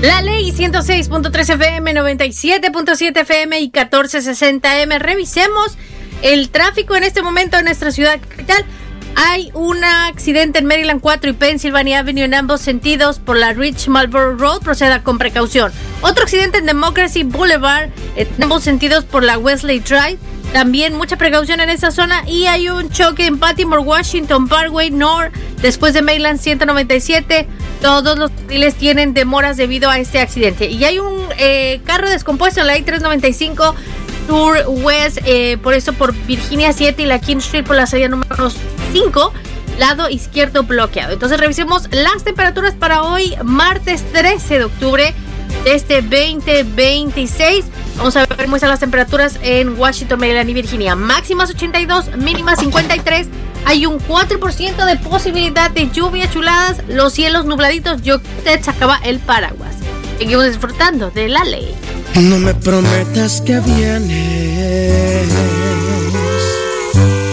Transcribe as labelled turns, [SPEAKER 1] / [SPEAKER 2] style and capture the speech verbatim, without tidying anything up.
[SPEAKER 1] La Ley ciento seis punto tres F M, noventa y siete punto siete F M y catorce sesenta M. Revisemos el tráfico en este momento en nuestra ciudad capital. Hay un accidente en Maryland cuatro y Pennsylvania Avenue en ambos sentidos por la Rich Marlboro Road. Proceda con precaución. Otro accidente en Democracy Boulevard en ambos sentidos por la Wesley Drive. También mucha precaución en esa zona. Y hay un choque en Baltimore Washington Parkway North después de Maryland ciento noventa y siete. Todos los carriles tienen demoras debido a este accidente. Y hay un eh, carro descompuesto en la I tres noventa y cinco Sur West, eh, por eso por Virginia siete y la King Street por la salida número cinco, lado izquierdo bloqueado. Entonces revisemos las temperaturas para hoy, martes trece de octubre de este veinte veintiséis. Vamos a ver cómo están las temperaturas en Washington, Maryland y Virginia. Máximas ochenta y dos, mínimas cincuenta y tres. Hay un cuatro por ciento de posibilidad de lluvia, chuladas, los cielos nubladitos. Yo te sacaba el paraguas. Seguimos disfrutando de La Ley.
[SPEAKER 2] No me prometas que vienes